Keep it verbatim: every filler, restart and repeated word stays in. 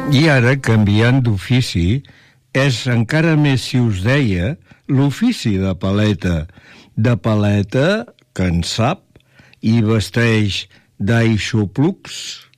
I ara, canviant d'ofici, és encara més si us deia l'ofici de paleta. De paleta que en sap i vesteix d'aixoplucs.